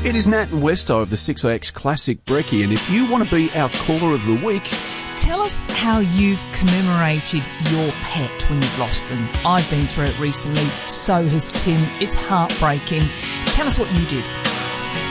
It is Nat and Westo of the 6OX Classic Brekkie, and if you want to be our caller of the week, tell us how you've commemorated your pet when you've lost them. I've been through it recently, so has Tim. It's heartbreaking. Tell us what you did.